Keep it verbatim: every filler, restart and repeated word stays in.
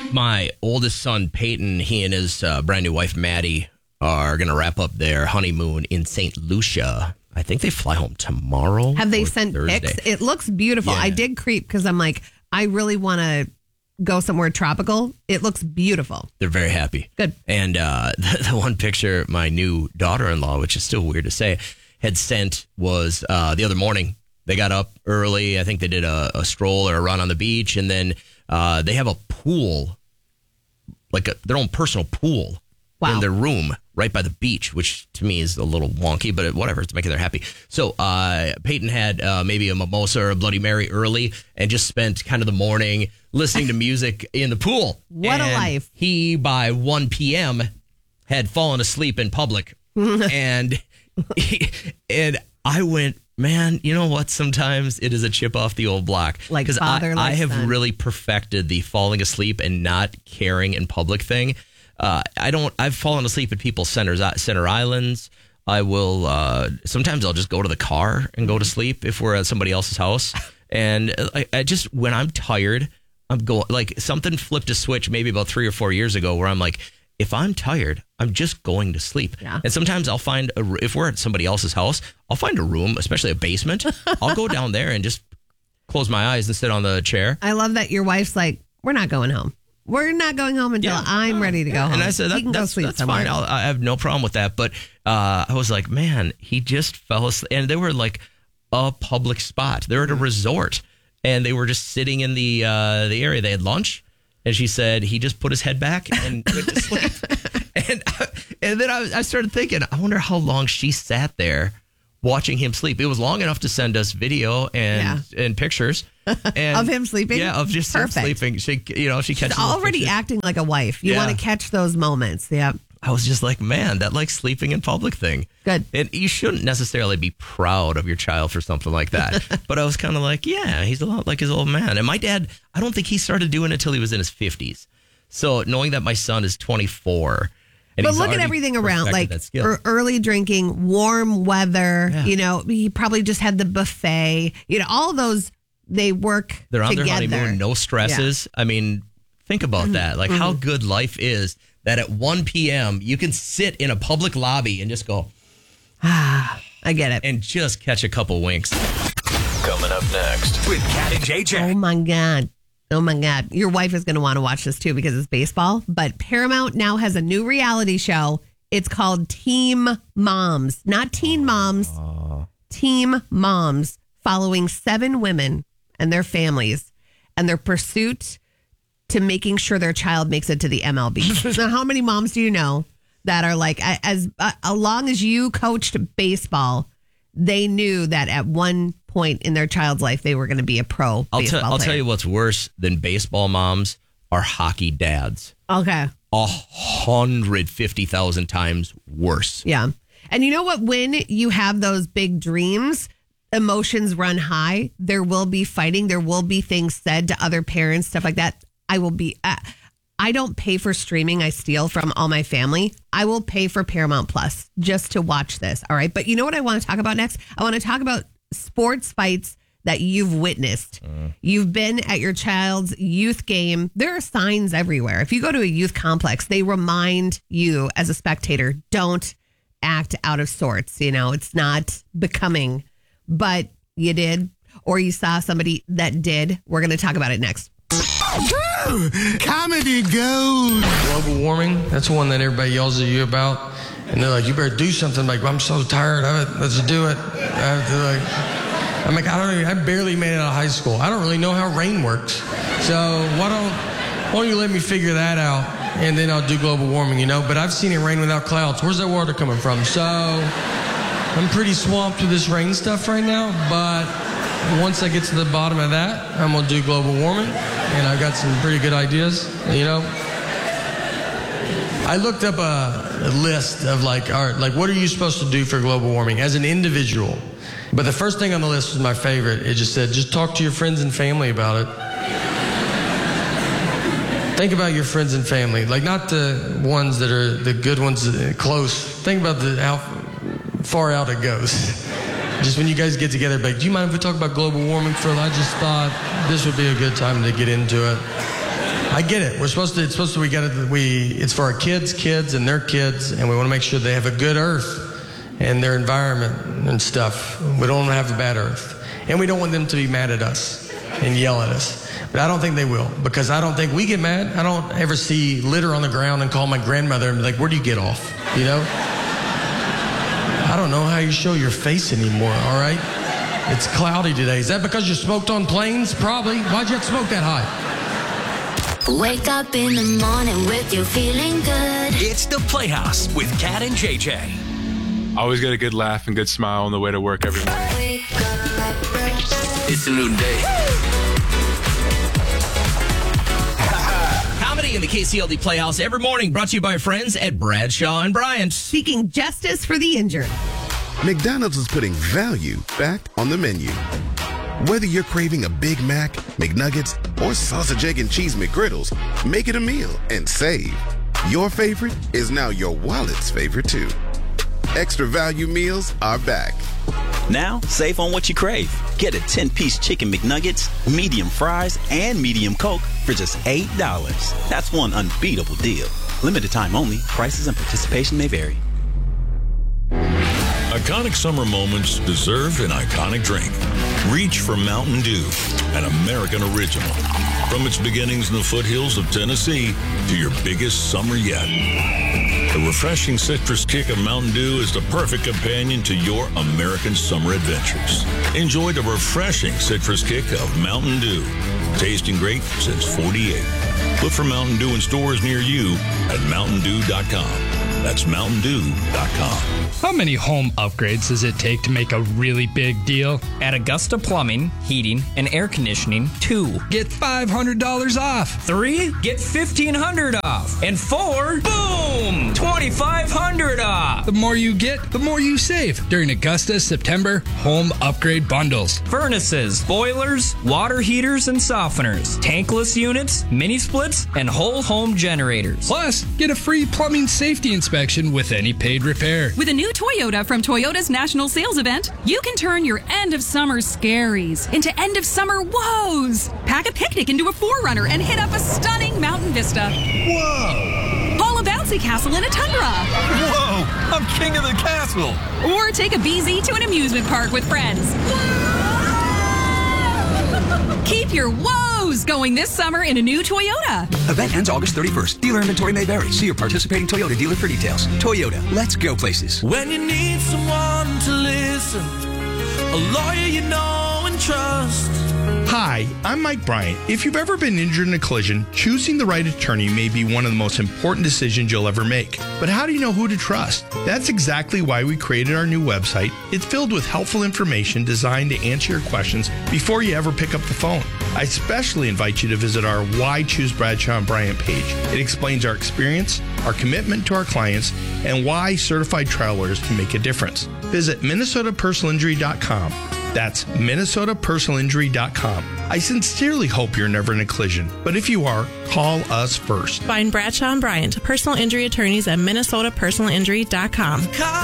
My oldest son, Peyton, he and his uh, brand new wife, Maddie, are going to wrap up their honeymoon in Saint Lucia. I think they fly home tomorrow. Have they sent Thursday. pics? It looks beautiful. Yeah. I did creep because I'm like, I really want to go somewhere tropical. It looks beautiful. They're very happy. Good. And uh, the, the one picture my new daughter-in-law, which is still weird to say, had sent was uh, the other morning. They got up early. I think they did a, a stroll or a run on the beach. And then uh, they have a pool, like a, their own personal pool wow. in their room right by the beach, which to me is a little wonky, but whatever, it's making them happy. So uh, Peyton had uh, maybe a mimosa or a Bloody Mary early and just spent kind of the morning listening to music in the pool. What and a life. He, by one p.m., had fallen asleep in public. and he, and I went, man, you know what? Sometimes it is a chip off the old block. Like Because father, I, like I have son. really perfected the falling asleep and not caring in public thing. Uh, I don't. I've fallen asleep at people's centers, center islands. I will. Uh, sometimes I'll just go to the car and go to sleep if we're at somebody else's house. And I, I just when I'm tired, I'm going like something flipped a switch maybe about three or four years ago where I'm like, if I'm tired, I'm just going to sleep. Yeah. And sometimes I'll find a, if we're at somebody else's house, I'll find a room, especially a basement. I'll go down there and just close my eyes and sit on the chair. I love that your wife's like, we're not going home. We're not going home until Yeah. I'm ready to go home. And I said, that, he can that's, go sleep that's somewhere. fine. I'll, I have no problem with that. But uh, I was like, man, he just fell asleep. And they were like a public spot. They're at a resort. And they were just sitting in the uh, the area. They had lunch. And she said he just put his head back and went to sleep. and, and then I, I started thinking, I wonder how long she sat there watching him sleep. It was long enough to send us video and, yeah. and pictures. And, of him sleeping? Yeah, of just Perfect. him sleeping. She, you know, she catches She's already pictures. acting like a wife. You Yeah. want to catch those moments. Yeah. I was just like, man, that like sleeping in public thing. Good. And you shouldn't necessarily be proud of your child for something like that. But I was kind of like, yeah, he's a lot like his old man. And my dad, I don't think he started doing it till he was in his fifties. So knowing that my son is twenty-four. And But he's look at already everything around, perfected like that skill. er- early drinking, warm weather. Yeah. You know, he probably just had the buffet. You know, all those, they work They're on together. their honeymoon, no stresses. I mean, think about Mm-hmm. that. Like how good life is that at one p.m. you can sit in a public lobby and just go, I get it. and just catch a couple winks. Coming up next with Cat and J J. Oh my God. Oh my God. Your wife is going to want to watch this too because it's baseball. But Paramount now has a new reality show. It's called Team Moms, not Teen Moms, Team Moms, following seven women and their families and their pursuit to making sure their child makes it to the M L B. Now, how many moms do you know that are like, as uh, as long as you coached baseball, they knew that at one point in their child's life they were going to be a pro I'll, baseball tell I'll player. tell you what's worse than baseball moms are hockey dads. Okay. A hundred fifty thousand times worse. Yeah. And you know what? When you have those big dreams, emotions run high. There will be fighting. There will be things said to other parents, stuff like that. I will be, uh, I don't pay for streaming. I steal from all my family. I will pay for Paramount Plus just to watch this. All right. But you know what I want to talk about next? I want to talk about sports fights that you've witnessed. Mm. You've been at your child's youth game. There are signs everywhere. If you go to a youth complex, they remind you as a spectator, don't act out of sorts. You know, it's not becoming, but you did, or you saw somebody that did. We're going to talk about it next. Comedy gold. Global warming, that's one that everybody yells at you about. And they're like, you better do something. I'm like, I'm so tired of it. Let's do it. I have to like, I'm like, I don't even, I barely made it out of high school. I don't really know how rain works. So why don't, why don't you let me figure that out? And then I'll do global warming, you know? But I've seen it rain without clouds. Where's that water coming from? So I'm pretty swamped with this rain stuff right now. But once I get to the bottom of that, I'm gonna do global warming. And I've got some pretty good ideas, you know? I looked up a, a list of like, all right, like what are you supposed to do for global warming as an individual? But the first thing on the list was my favorite. It just said, just talk to your friends and family about it. Think about your friends and family, like not the ones that are the good ones close. Think about the how far out it goes. Just when you guys get together, like, do you mind if we talk about global warming for a little? I just thought this would be a good time to get into it. I get it. We're supposed to, it's supposed to, we got it, we, it's for our kids, kids, and their kids, and we want to make sure they have a good earth and their environment and stuff. We don't want to have a bad earth. And we don't want them to be mad at us and yell at us. But I don't think they will, because I don't think we get mad. I don't ever see litter on the ground and call my grandmother and be like, where do you get off? You know? I don't know how you show your face anymore, all right? It's cloudy today. Is that because you smoked on planes? Probably. Why'd you have to smoke that high? Wake up in the morning with you feeling good. It's the Playhouse with Cat and J J. Always get a good laugh and good smile on the way to work every morning. It's a new day. Comedy in the K C L D Playhouse every morning, brought to you by our friends at Bradshaw and Bryant. Seeking justice for the injured. McDonald's is putting value back on the menu. Whether you're craving a Big Mac, McNuggets, or sausage, egg, and cheese McGriddles, make it a meal and save. Your favorite is now your wallet's favorite, too. Extra value meals are back. Now, save on what you crave. Get a ten-piece chicken McNuggets, medium fries, and medium Coke for just eight dollars. That's one unbeatable deal. Limited time only. Prices and participation may vary. Iconic summer moments deserve an iconic drink. Reach for Mountain Dew, an American original. From its beginnings in the foothills of Tennessee to your biggest summer yet. The refreshing citrus kick of Mountain Dew is the perfect companion to your American summer adventures. Enjoy the refreshing citrus kick of Mountain Dew. Tasting great since forty-eight. Look for Mountain Dew in stores near you at mountain dew dot com. That's mountain dew dot com. How many home upgrades does it take to make a really big deal? At Augusta Plumbing, Heating, and Air Conditioning, two. Get five hundred dollars off. Three, get fifteen hundred dollars off. And four, boom, twenty-five hundred dollars off. The more you get, the more you save during Augusta's September home upgrade bundles. Furnaces, boilers, water heaters and softeners, tankless units, mini splits, and whole home generators. Plus, get a free plumbing safety inspection with any paid repair. With a new Toyota from Toyota's National Sales Event, you can turn your end of summer scaries into end of summer woes. Pack a picnic into a four runner and hit up a stunning mountain vista. Whoa! Haul a bouncy castle in a Tundra. Whoa! I'm king of the castle. Or take a B Z to an amusement park with friends. Keep your woes going this summer in a new Toyota. Event ends August thirty-first. Dealer inventory may vary. See your participating Toyota dealer for details. Toyota, let's go places. When you need someone to listen, a lawyer you know and trust. Hi, I'm Mike Bryant. If you've ever been injured in a collision, choosing the right attorney may be one of the most important decisions you'll ever make. But how do you know who to trust? That's exactly why we created our new website. It's filled with helpful information designed to answer your questions before you ever pick up the phone. I especially invite you to visit our Why Choose Bradshaw and Bryant page. It explains our experience, our commitment to our clients, and why certified trial lawyers can make a difference. Visit minnesota personal injury dot com. That's minnesota personal injury dot com. I sincerely hope you're never in a collision, but if you are, call us first. Find Bradshaw and Bryant, personal injury attorneys at minnesota personal injury dot com. Call